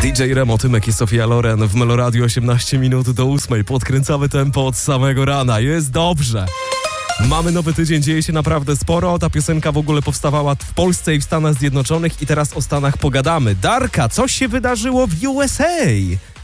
DJ Remo, Tymek i Sofia Loren w Meloradiu 18 minut do 8. Podkręcamy tempo od samego rana. Jest dobrze. Mamy nowy tydzień, dzieje się naprawdę sporo. Ta piosenka w ogóle powstawała w Polsce i w Stanach Zjednoczonych i teraz o Stanach pogadamy. Darka, coś się wydarzyło w USA?